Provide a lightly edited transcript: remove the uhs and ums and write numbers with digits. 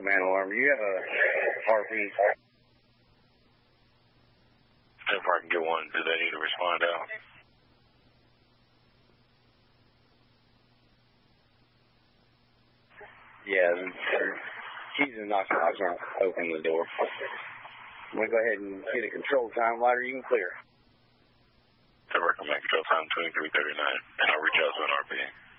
command alarm. Do you have a RP? If I can get one, do they need to respond out? Yeah, she's a knock. Open the door. I'm going to go ahead and get a control time lighter. You can clear. I recommend control time 2339, and I'll reach out to an RP.